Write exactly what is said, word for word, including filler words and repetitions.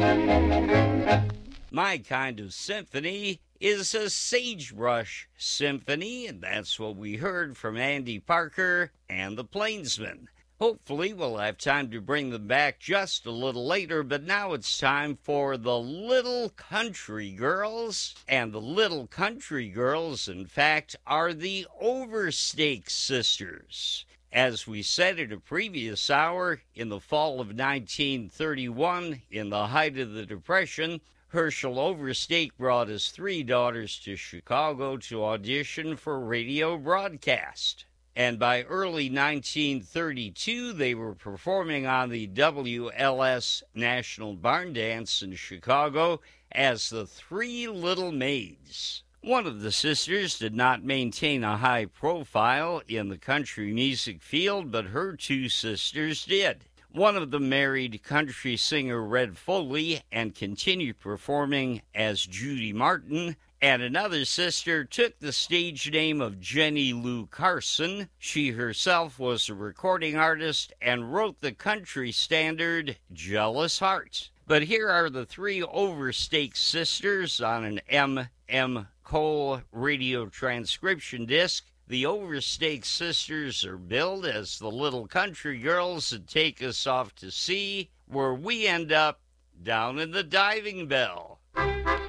My Kind of Symphony is a sagebrush symphony, and that's what we heard from Andy Parker and the Plainsmen. Hopefully we'll have time to bring them back just a little later, but now it's time for the Little Country Girls. And the Little Country Girls, in fact, are the Overstake Sisters. As we said in a previous hour, in the fall of nineteen thirty-one, in the height of the Depression, Herschel Overstake brought his three daughters to Chicago to audition for radio broadcast. And by early nineteen thirty-two, they were performing on the W L S National Barn Dance in Chicago as the Three Little Maids. One of the sisters did not maintain a high profile in the country music field, but her two sisters did. One of them married country singer Red Foley and continued performing as Judy Martin, and another sister took the stage name of Jenny Lou Carson. She herself was a recording artist and wrote the country standard Jealous Heart. But here are the three Overstake sisters on an M M Cole radio transcription disc. The Overstake sisters are billed as the Little Country Girls that take us off to sea, where we end up down in the diving bell.